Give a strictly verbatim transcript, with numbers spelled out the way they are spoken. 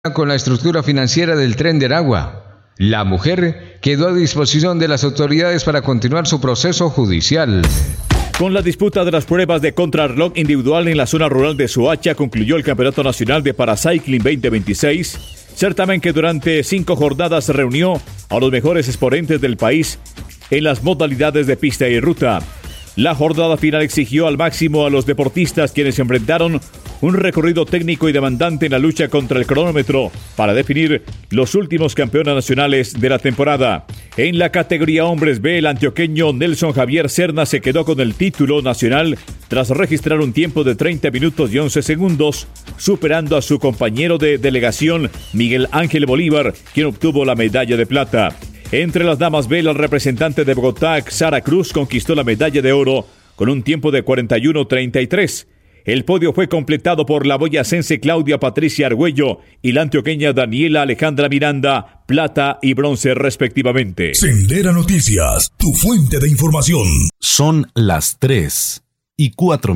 con la estructura financiera del Tren de Aragua. La mujer quedó a disposición de las autoridades para continuar su proceso judicial. Con la disputa de las pruebas de contrarreloj individual en la zona rural de Soacha, concluyó el Campeonato Nacional de Paracycling veinte veintiséis, certamen que durante cinco jornadas reunió a los mejores exponentes del país en las modalidades de pista y ruta. La jornada final exigió al máximo a los deportistas, quienes enfrentaron un recorrido técnico y demandante en la lucha contra el cronómetro para definir los últimos campeones nacionales de la temporada. En la categoría hombres B, el antioqueño Nelson Javier Cerna se quedó con el título nacional tras registrar un tiempo de treinta minutos y once segundos, superando a su compañero de delegación Miguel Ángel Bolívar, quien obtuvo la medalla de plata. Entre las damas B, el representante de Bogotá, Sara Cruz, conquistó la medalla de oro con un tiempo de cuarenta y uno treinta y tres. El podio fue completado por la boyacense Claudia Patricia Argüello y la antioqueña Daniela Alejandra Miranda, plata y bronce respectivamente. Sendera Noticias, tu fuente de información. Son las tres y cuatro